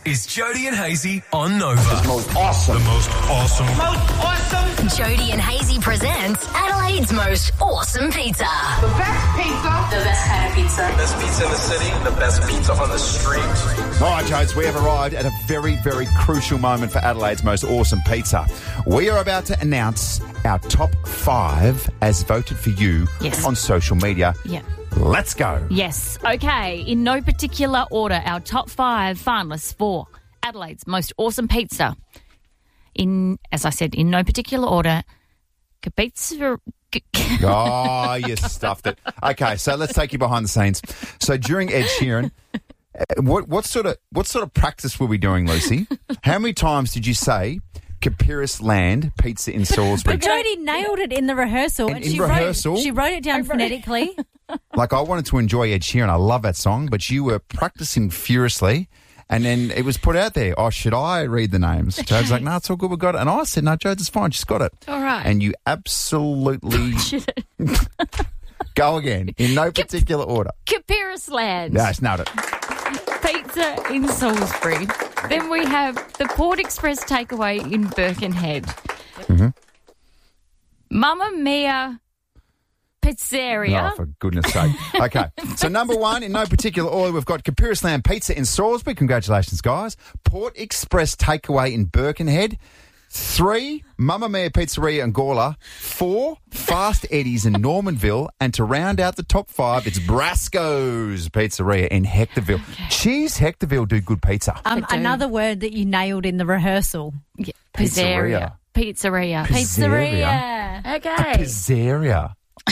is Jody and Hazy on Nova. The most awesome. Jody and Hazy presents Adelaide's most awesome pizza. The best pizza. The best kind of pizza. Best pizza in the city, the best pizza on the street. All right, Jodes, we have arrived at a very, very crucial moment for Adelaide's most awesome pizza. We are about to announce our top 5 as voted for you on social media. Yeah. Let's go. Yes. Okay. In no particular order, our top 5 finalists for Adelaide's most awesome pizza. As I said, in no particular order, pizza. Oh, you stuffed it. Okay, so let's take you behind the scenes. So during Ed Sheeran, what sort of practice were we doing, Lucy? How many times did you say Capiris Land Pizza in Salisbury? But Jody nailed it in the rehearsal. And she wrote it down phonetically. Like, I wanted to enjoy Ed Sheeran. I love that song, but you were practicing furiously. And then it was put out there, oh, should I read the names? Okay. Jode's like, no, it's all good, we got it. And I said, no, Jode's is fine, she's got it. All right. And you absolutely... Go again, in no particular order. Capiris Land. No, it's not it. Pizza in Salisbury. Then we have the Port Express takeaway in Birkenhead. Mm-hmm. Mamma Mia Pizzeria. Oh, for goodness sake. Okay, so number 1, in no particular order, we've got Capiris Land Pizza in Salisbury. Congratulations, guys. Port Express takeaway in Birkenhead. 3, Mamma Mia Pizzeria in Gawler. 4, Fast Eddie's in Normanville. And to round out the top 5, it's Brasco's Pizzeria in Hectorville. Cheese Hectorville do good pizza. Another word that you nailed in the rehearsal. Yeah. Pizzeria. Pizzeria. Okay. Pizzeria.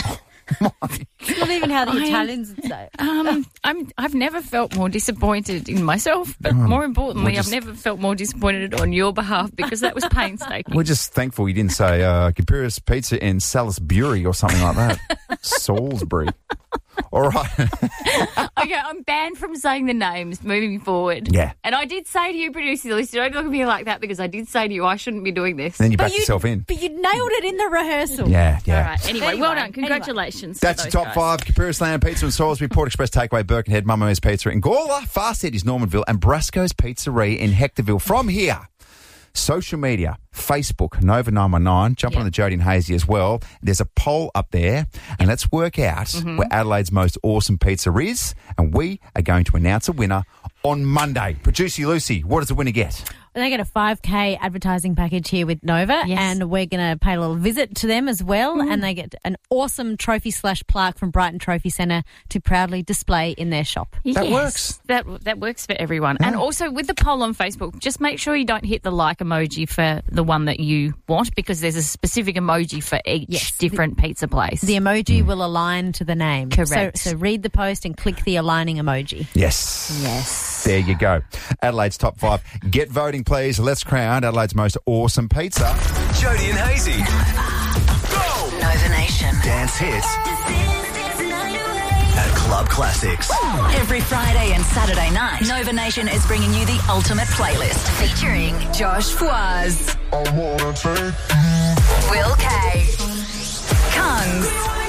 It's not even how the Italians would say it. I've never felt more disappointed in myself, but more importantly, I've never felt more disappointed on your behalf because that was painstaking. We're just thankful you didn't say Capiris Pizza in Salisbury or something like that. Salisbury. All right. Okay, I'm banned from saying the names moving forward. Yeah. And I did say to you, producer Lucy, don't look at me like that because I did say to you I shouldn't be doing this. Then you backed yourself in. But you nailed it in the rehearsal. Yeah. All right. Anyway, well done. Congratulations. That's the top 5. Capiris Land Pizza in Salisbury, Port Express Takeaway, Birkenhead, Mamma Mia's Pizza in Gawler, Fast Eddie's Normanville, and Brasco's Pizzeria in Hectorville. From here, social media, Facebook, Nova 919, jump on the Jody and Hazy as well. There's a poll up there, and let's work out where Adelaide's most awesome pizza is, and we are going to announce a winner on Monday. Producer Lucy, what does the winner get? They get a 5K advertising package here with Nova, and we're going to pay a little visit to them as well, and they get an awesome trophy/plaque from Brighton Trophy Centre to proudly display in their shop. That works. That works for everyone. And also with the poll on Facebook, just make sure you don't hit the like emoji for the one that you want because there's a specific emoji for each different pizza place. The emoji will align to the name. Correct. So read the post and click the aligning emoji. Yes. There you go. Adelaide's top 5. Get voting, please. Let's crown Adelaide's most awesome pizza. Jody and Hazy. Go! Nova Nation. Dance hits at Club Classics. Every Friday and Saturday night, Nova Nation is bringing you the ultimate playlist featuring Josh Fwaz, Will K, Kungs,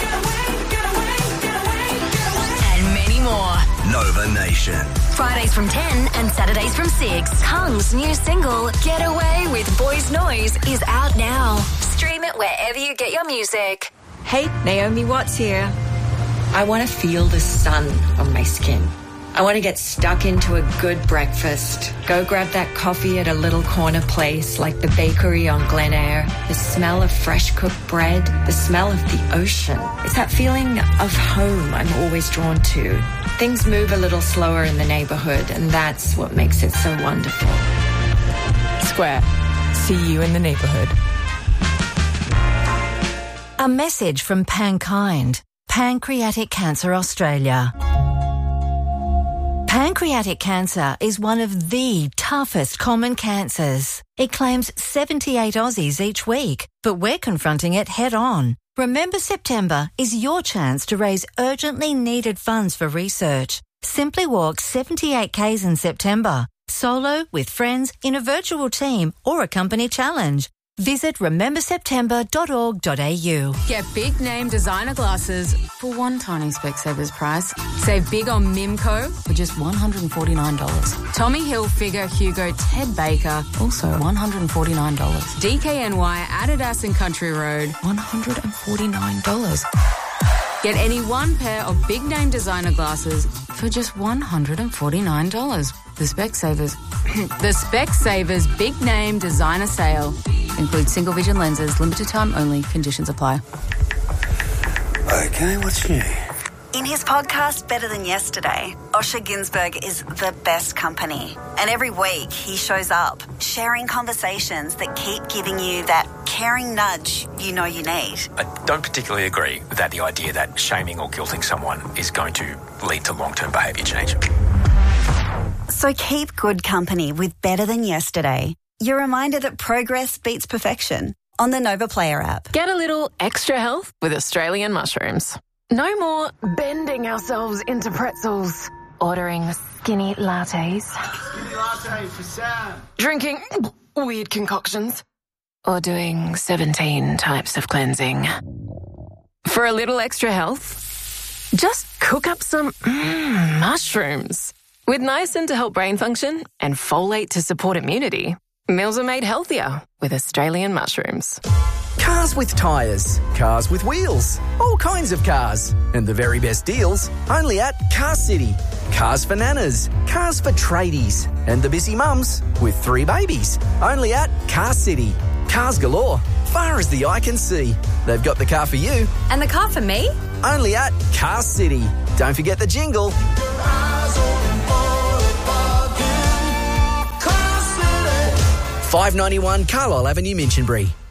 and many more. Nova Nation. Fridays from 10 and Saturdays from 6. Kungs' new single, Get Away with Boys Noise, is out now. Stream it wherever you get your music. Hey, Naomi Watts here. I want to feel the sun on my skin. I want to get stuck into a good breakfast. Go grab that coffee at a little corner place like the bakery on Glen Eyre. The smell of fresh cooked bread. The smell of the ocean. It's that feeling of home I'm always drawn to. Things move a little slower in the neighborhood, and that's what makes it so wonderful. Square. See you in the neighborhood. A message from Pankind, Pancreatic Cancer Australia. Pancreatic cancer is one of the toughest common cancers. It claims 78 Aussies each week, but we're confronting it head on. Remember September is your chance to raise urgently needed funds for research. Simply walk 78 Ks in September, solo, with friends, in a virtual team, or a company challenge. Visit rememberseptember.org.au. Get big name designer glasses for one tiny Specsavers price. Save big on Mimco for just $149. Tommy Hilfiger, Hugo, Ted Baker, also $149. DKNY, Adidas and Country Road, $149. Get any one pair of big name designer glasses for just $149. The Specsavers. The Specsavers Big Name Designer Sale. Includes single vision lenses, limited time only, conditions apply. Okay, what's new? In his podcast, Better Than Yesterday, Osher Günsberg is the best company. And every week he shows up, sharing conversations that keep giving you that caring nudge you know you need. I don't particularly agree with the idea that shaming or guilting someone is going to lead to long-term behaviour change. So keep good company with Better Than Yesterday. Your reminder that progress beats perfection on the Nova Player app. Get a little extra health with Australian mushrooms. No more bending ourselves into pretzels. Ordering skinny lattes. Skinny latte for Sam. Drinking weird concoctions. Or doing 17 types of cleansing. For a little extra health, just cook up some mushrooms. With niacin to help brain function and folate to support immunity, meals are made healthier with Australian mushrooms. Cars with tyres, cars with wheels, all kinds of cars. And the very best deals only at Car City. Cars for nanas, cars for tradies, and the busy mums with 3 babies. Only at Car City. Cars galore, far as the eye can see. They've got the car for you. And the car for me? Only at Car City. Don't forget the jingle. $591 Carlisle Avenue, Minchinbury.